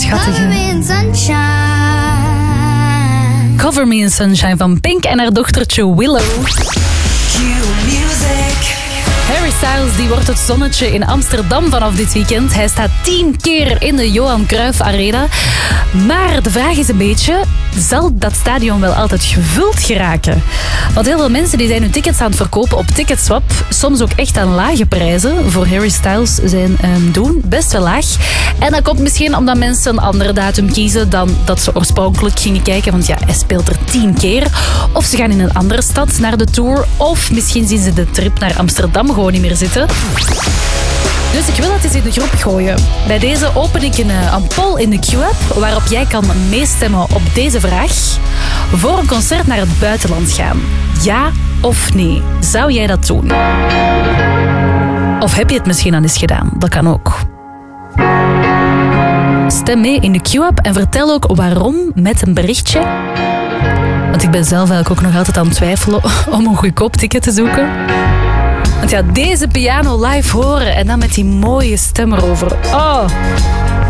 schattig, hè? Cover Me in Sunshine van Pink en haar dochtertje Willow. Harry Styles die wordt het zonnetje in Amsterdam vanaf dit weekend. Hij staat 10 keer in de Johan Cruijff Arena. Maar de vraag is een beetje, zal dat stadion wel altijd gevuld geraken? Want heel veel mensen die zijn hun tickets aan het verkopen op Ticketswap. Soms ook echt aan lage prijzen. Voor Harry Styles zijn doen best wel laag. En dat komt misschien omdat mensen een andere datum kiezen dan dat ze oorspronkelijk gingen kijken. Want ja, hij speelt er 10 keer. Of ze gaan in een andere stad naar de tour. Of misschien zien ze de trip naar Amsterdam gewoon niet meer zitten. Dus ik wil dat eens in de groep gooien. Bij deze open ik een poll in de Q-app waarop jij kan meestemmen op deze vraag. Voor een concert naar het buitenland gaan. Ja of nee? Zou jij dat doen? Of heb je het misschien al eens gedaan? Dat kan ook. Stem mee in de Q-app en vertel ook waarom met een berichtje. Want ik ben zelf eigenlijk ook nog altijd aan het twijfelen om een goedkoop ticket te zoeken. Want ja, deze piano live horen en dan met die mooie stem erover. Oh,